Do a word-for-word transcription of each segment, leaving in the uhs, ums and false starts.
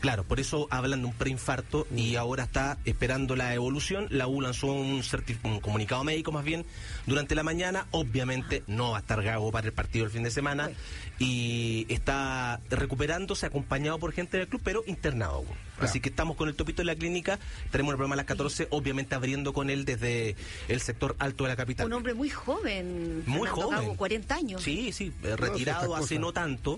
Claro, por eso hablan de un preinfarto mm. y ahora está esperando la evolución. La U lanzó un, certif- un comunicado médico más bien durante la mañana. Obviamente no va a estar Gago para el partido del fin de semana. Uy. Y está recuperándose, acompañado por gente del club, pero internado aún. Claro. Así que estamos con el Topito en la clínica. Tenemos el programa a las catorce, obviamente abriendo con él desde el sector alto de la capital. Un hombre muy joven. Muy Fernando joven. Gago, cuarenta años. Sí, sí, eh, retirado no, hace no tanto.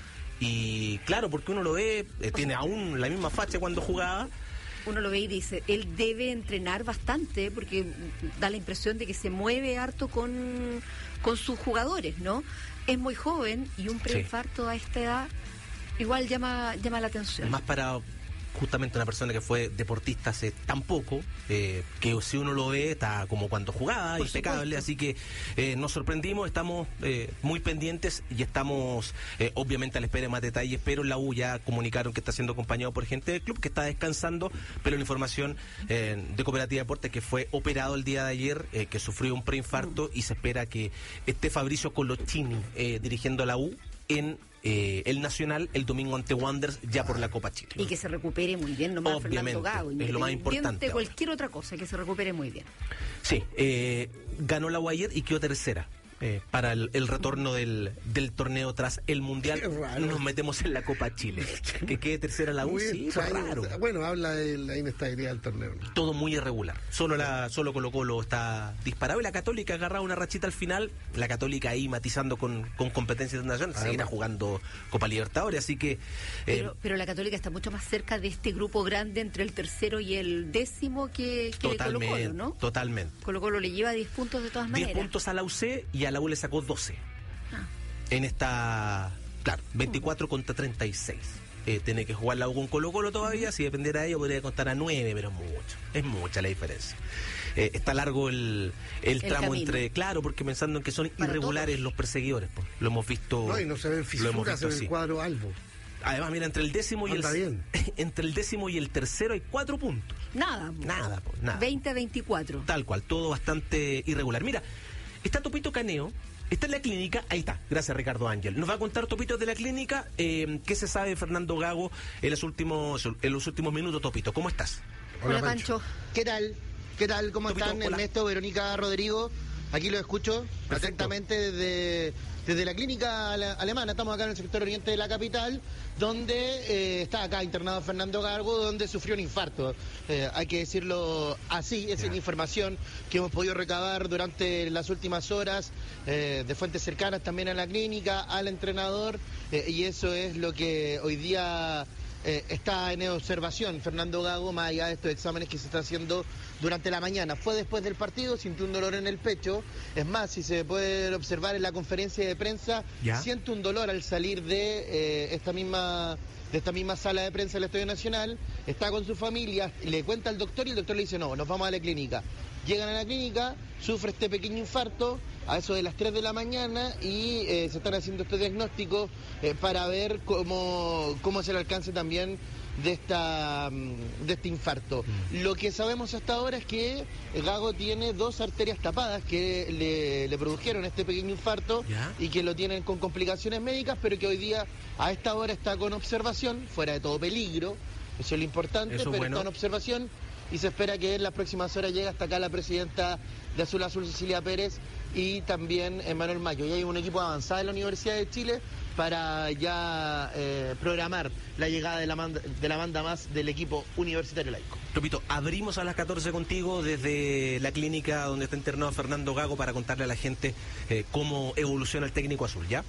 Y claro, porque uno lo ve, eh, tiene aún la misma facha cuando jugaba. Uno lo ve y dice, él debe entrenar bastante, porque da la impresión de que se mueve harto con, con sus jugadores, ¿no? Es muy joven y un preinfarto sí. a esta edad igual llama, llama la atención. Más para justamente una persona que fue deportista hace tan poco, eh, que si uno lo ve está como cuando jugaba, por impecable, supuesto. Así que eh, nos sorprendimos, estamos eh, muy pendientes y estamos eh, obviamente a la espera de más detalles, pero la U ya comunicaron que está siendo acompañado por gente del club, que está descansando, pero la información eh, de Cooperativa Deportes que fue operado el día de ayer, eh, que sufrió un preinfarto mm. y se espera que esté Fabricio Colochini eh, dirigiendo a la U en eh, el Nacional el domingo ante Wanderers ya por la Copa Chile. Y que se recupere muy bien, nomás obviamente, Fernando Gago, es lo más importante. Cualquier otra cosa, que se recupere muy bien. Sí, eh, ganó la U ayer y quedó tercera. Eh, para el, el retorno del, del torneo tras el Mundial. Nos metemos en la Copa Chile. Que quede tercera la U, sí, raro. Bueno, habla de la inestabilidad del torneo, ¿no? Todo muy irregular. Solo la solo Colo Colo está disparado y la Católica agarraba una rachita al final. La Católica ahí matizando con, con competencias internacionales, seguirá jugando Copa Libertadores, así que... Eh, pero, pero la Católica está mucho más cerca de este grupo grande entre el tercero y el décimo que, que Colo Colo, ¿no? Totalmente. Colo Colo le lleva diez puntos de todas maneras. diez puntos a la U C y a la U le sacó doce. Ah. En esta, claro, veinticuatro uh-huh. contra treinta y seis. Eh, tiene que jugar la U con Colo Colo todavía, uh-huh. si dependiera de ello podría contar a nueve, pero es mucho, es mucha la diferencia. Eh, está largo el, el, el tramo camino. Entre, claro, porque pensando en que son Para irregulares todos. Los perseguidores, pues, lo hemos visto. No, y no se ven fisuras en el así. Cuadro albo. Además, mira, entre el décimo y Anda el bien. entre el décimo y el tercero hay cuatro puntos. Nada, nada, pues, nada. veinte a veinticuatro. Tal cual, todo bastante irregular. Mira, está Topito Caneo. Está en la clínica, ahí está, gracias Ricardo Ángel. Nos va a contar Topito de la clínica, eh, qué se sabe de Fernando Gago en los últimos en los últimos minutos. Topito, ¿cómo estás? Hola, Hola Pancho. ¿Qué tal? ¿Qué tal? ¿Cómo Topito, están? Hola. Ernesto, Verónica, Rodrigo. Aquí lo escucho Perfecto. atentamente desde, desde la clínica alemana. Estamos acá en el sector oriente de la capital, donde eh, está acá internado Fernando Gago, donde sufrió un infarto. Eh, hay que decirlo así, esa es la información que hemos podido recabar durante las últimas horas, eh, de fuentes cercanas también a la clínica, al entrenador, eh, y eso es lo que hoy día... Eh, está en observación Fernando Gago, más allá de estos exámenes que se está haciendo durante la mañana. Fue después del partido, sintió un dolor en el pecho. Es más, si se puede observar en la conferencia de prensa, ¿Ya? siente un dolor al salir de eh, esta misma de esta misma sala de prensa del Estadio Nacional. Está con su familia, le cuenta al doctor y el doctor le dice, no, nos vamos a la clínica. Llegan a la clínica, sufre este pequeño infarto a eso de las tres de la mañana y eh, se están haciendo este diagnóstico eh, para ver cómo, cómo es el alcance también de esta de este infarto. Mm. Lo que sabemos hasta ahora es que Gago tiene dos arterias tapadas que le, le produjeron este pequeño infarto ¿Ya? y que lo tienen con complicaciones médicas, pero que hoy día a esta hora está con observación, fuera de todo peligro, eso es lo importante, eso pero bueno. está en observación y se espera que en las próximas horas llegue hasta acá la presidenta de Azul Azul, Cecilia Pérez, y también Manuel Mayo. Ya hay un equipo avanzado en la Universidad de Chile para ya eh, programar la llegada de la, manda, de la banda más del equipo universitario laico. Topito, abrimos a las catorce contigo desde la clínica donde está internado Fernando Gago para contarle a la gente eh, cómo evoluciona el técnico azul, ¿ya?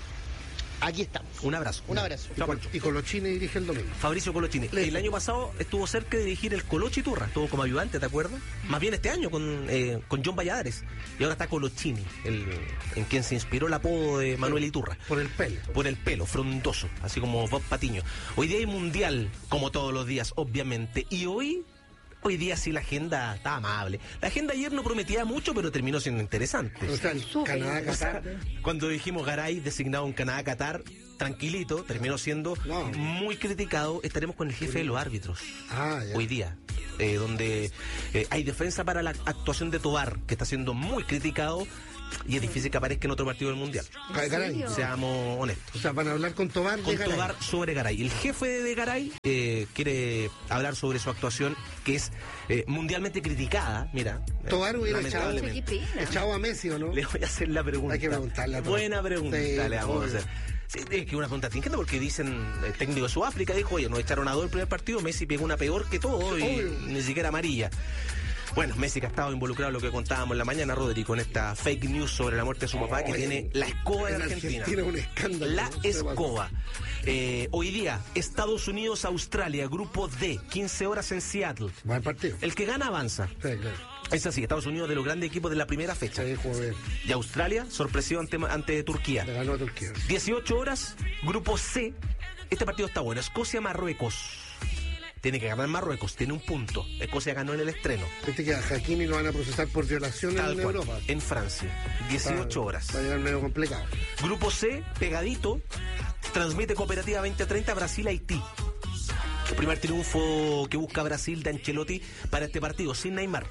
Aquí estamos. Un abrazo. Un abrazo. Y, Chao, y Colochini dirige el domingo. Fabricio Colochini. Le... El año pasado estuvo cerca de dirigir el Colochi Turra, estuvo como ayudante, ¿te acuerdas? Más bien este año con, eh, con John Valladares. Y ahora está Colochini, el, en quien se inspiró el apodo de Manuel Iturra. Por el pelo. Por el pelo, frondoso, así como Bob Patiño. Hoy día hay mundial, como todos los días, obviamente. Y hoy... Hoy día sí la agenda está amable. La agenda ayer no prometía mucho, pero terminó siendo interesante. O sea, Canadá-Qatar. Cuando dijimos Garay designado en Canadá-Qatar, tranquilito, terminó siendo no. muy criticado. Estaremos con el jefe de los árbitros ah, hoy día, eh, donde eh, hay defensa para la actuación de Tobar, que está siendo muy criticado. y es difícil que aparezca en otro partido del Mundial. Garay. Seamos honestos. O sea, van a hablar con Tobar de Con Garay. Tobar sobre Garay. El jefe de Garay eh, quiere hablar sobre su actuación, que es eh, mundialmente criticada. Mira, Tobar hubiera echado, lamentablemente. echado a Messi, ¿o no? Le voy a hacer la pregunta. Hay que preguntarle a Tobar. Buena pregunta, Sí, le vamos obvio. a hacer. Sí, es que una pregunta tingente porque dicen, el técnico de Sudáfrica dijo, oye, nos echaron a dos el primer partido, Messi pegó una peor que todo y Obvio. ni siquiera amarilla. Bueno, Messi que ha estado involucrado en lo que contábamos en la mañana, Rodri, con esta fake news sobre la muerte de su papá, que Oye, tiene la escoba de en Argentina. Argentina un escándalo. La ¿no? Se escoba. Eh, hoy día, Estados Unidos, Australia, grupo D, quince horas en Seattle. Buen partido. El que gana avanza. Sí, claro. Es así, Estados Unidos de los grandes equipos de la primera fecha. Sí, jugó bien. Y Australia, sorpresivo ante, ante Turquía. Le ganó a Turquía. dieciocho horas, grupo C. Este partido está bueno. Escocia-Marruecos. Tiene que ganar Marruecos, tiene un punto. Escocia ganó en el estreno. Este que a Hakimi lo van a procesar por violación Tal en cual, Europa. en Francia. dieciocho horas. Va a llegar medio complicado. Grupo C, pegadito. Transmite Cooperativa veinte treinta Brasil-Haití. El primer triunfo que busca Brasil de Ancelotti para este partido, sin Neymar.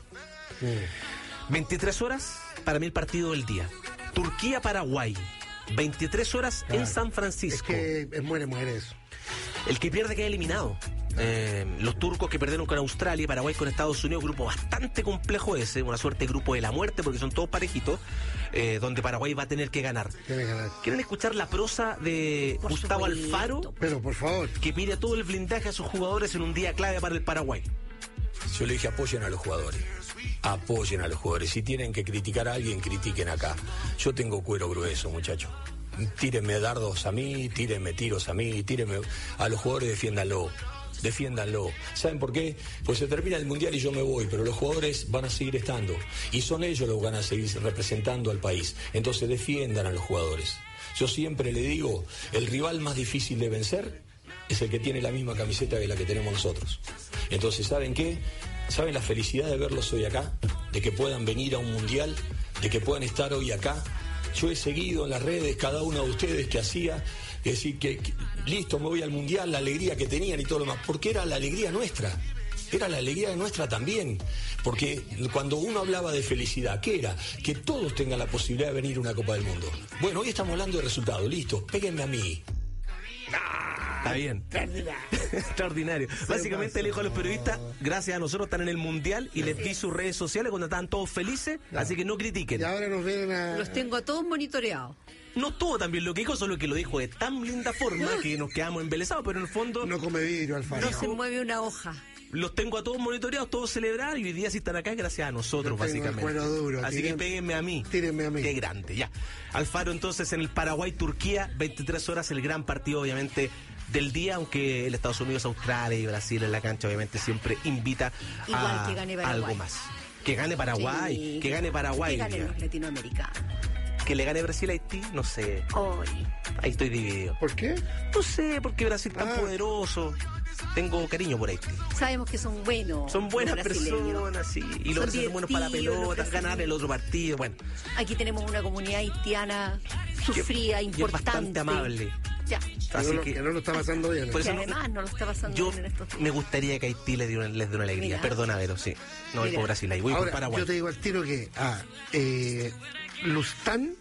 Mm. veintitrés horas, para mí el partido del día. Turquía-Paraguay. veintitrés horas Claro. en San Francisco. Es que es muere, muere eso. El que pierde queda eliminado. Eh, los turcos que perdieron con Australia y Paraguay con Estados Unidos, grupo bastante complejo ese, una suerte de grupo de la muerte porque son todos parejitos, eh, donde Paraguay va a tener que ganar. Tiene que ganar. ¿Quieren escuchar la prosa de Por Gustavo supuesto. Alfaro, Pero, por favor. que pide todo el blindaje a sus jugadores en un día clave para el Paraguay? Yo le dije, apoyen a los jugadores. Apoyen a los jugadores. Si tienen que criticar a alguien, critiquen acá. Yo tengo cuero grueso, muchachos. Tírenme dardos a mí, tírenme tiros a mí, tírenme a los jugadores, defiéndanlo. Defiéndanlo. ¿Saben por qué? Pues se termina el Mundial y yo me voy, pero los jugadores van a seguir estando. Y son ellos los que van a seguir representando al país. Entonces defiendan a los jugadores. Yo siempre le digo, el rival más difícil de vencer es el que tiene la misma camiseta que la que tenemos nosotros. Entonces, ¿saben qué? ¿Saben la felicidad de verlos hoy acá? De que puedan venir a un Mundial, de que puedan estar hoy acá. Yo he seguido en las redes cada uno de ustedes que hacía, que decir que, que listo, me voy al Mundial, la alegría que tenían y todo lo demás, porque era la alegría nuestra, era la alegría nuestra también, porque cuando uno hablaba de felicidad, ¿qué era? Que todos tengan la posibilidad de venir a una Copa del Mundo. Bueno, hoy estamos hablando de resultados, listo, péguenme a mí. Está bien. Extraordinario. Básicamente, el hijo de los periodistas, gracias a nosotros, están en el Mundial y les di sus redes sociales cuando estaban todos felices, así que no critiquen. Y ahora nos vienen a... Los tengo a todos monitoreados. No todo también lo que dijo, solo que lo dijo de tan linda forma que nos quedamos embelesados, pero en el fondo No come vidrio, Alfaro. No se mueve una hoja. los tengo a todos monitoreados, todos celebrados, y hoy día sí están acá gracias a nosotros, Yo tengo el básicamente. cuero duro, Así tiren- que péguenme a mí. tírenme a mí. Qué grande, ya. Alfaro, entonces, en el Paraguay-Turquía, veintitrés horas, el gran partido, obviamente, del día, aunque el Estados Unidos, Australia y Brasil en la cancha, obviamente, siempre invita Igual a que gane Paraguay. algo más. Que gane Paraguay, Sí. que gane Paraguay. Que ganen diría. los latinoamericanos. Que le gane Brasil a Haití, no sé. Hoy. Ahí estoy dividido. ¿Por qué? No sé, porque Brasil tan Ah. poderoso. Tengo cariño por Haití. Sabemos que son buenos. Son buenas los brasileños. personas, sí. Y los Son brasileños son buenos para la divertidos, los pelota, ganar el otro partido. Bueno, Aquí tenemos una comunidad haitiana sufrida, y es importante. bastante amable. Ya. Que Así no, lo, que- que no lo está pasando bien. Por Que eso no- además no lo está pasando yo bien en estos días. me gustaría que Haití les dé una, les dé una alegría. Mira. Perdona, Vero, sí. No voy Mira. por Brasil ahí, voy por Ahora, Paraguay. yo te digo al tiro que ah, eh, Lustán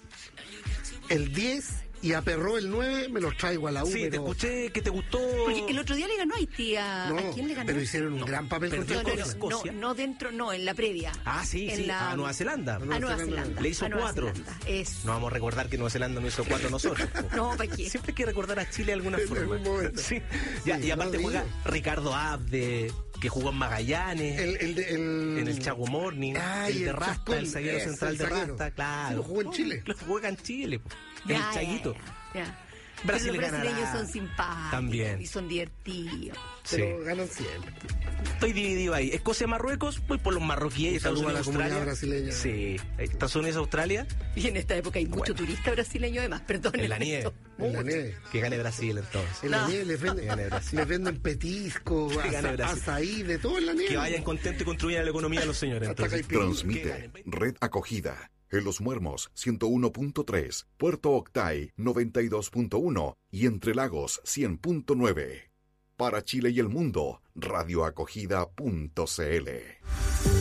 el diez y a Perró el nueve me los traigo a la U. Sí, te pero- escuché que te gustó. Porque el otro día le ganó a Haití. ¿A, No, ¿a quién le ganó? pero hicieron un gran papel perdió contra No, no, con no, Escocia. no, no dentro, no, en la previa. Ah, sí, En sí, la- a Nueva Zelanda. A A Nueva Zelanda. Zelanda. Le hizo a Nueva cuatro. Zelanda. Eso. No vamos a recordar que Nueva Zelanda no hizo cuatro a nosotros. po. No, ¿para qué? Siempre hay que recordar a Chile de alguna En forma. algún momento. Sí. Ya, Sí, y aparte no juega digo. Ricardo Abde, que jugó en Magallanes, El, el, de- el- en el Chago Morning, Ay, el de el Rasta, Chascón, el zaguero ese, central el de zaguero. Rasta, claro. Sí, lo jugó en Chile. Lo juega en Chile, po. Ya, el ya, Chaguito. ya, ya. Brasil Pero los brasileños ganará. son simpáticos. También. Y son divertidos. Sí. Pero ganan siempre. Estoy dividido ahí. Escocia-Marruecos, voy por los marroquíes y Un Estados saludo a la Unidos, comunidad Australia. brasileña. Sí. Estados Unidos, Australia, Y en esta época hay mucho Bueno. turista brasileño además, perdón. en la nieve. En la nieve. Que gane Brasil entonces. En la No. nieve les venden, Gane Brasil. les venden petiscos, Que gane asa- Brasil. azaí, de todo en la nieve. Que vayan contentos y construyan la economía de los señores. Hasta entonces. Caipira. Transmite Red Acogida en Los Muermos ciento uno punto tres, Puerto Octay noventa y dos punto uno y Entre Lagos cien punto nueve. Para Chile y el mundo, radioacogida punto cl.